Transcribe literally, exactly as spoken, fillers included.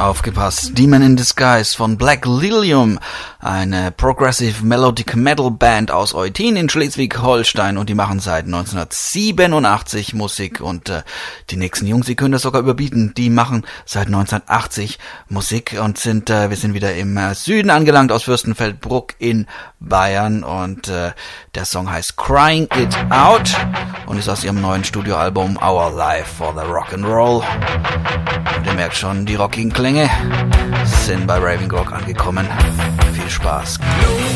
Aufgepasst, Demon in Disguise von Black Lilium, eine Progressive Melodic Metal Band aus Eutin in Schleswig-Holstein, und die machen seit neunzehnhundertsiebenundachtzig Musik, und äh, die nächsten Jungs, die können das sogar überbieten, die machen seit neunzehnhundertachtzig Musik und sind, äh, wir sind wieder im äh, Süden angelangt, aus Fürstenfeldbruck in Bayern, und äh, der Song heißt Crying It Out und ist aus ihrem neuen Studioalbum Our Life for the Rock'n'Roll. Und ihr merkt schon, die rockigen Klänge sind bei Ravengrog angekommen. Viel Spaß.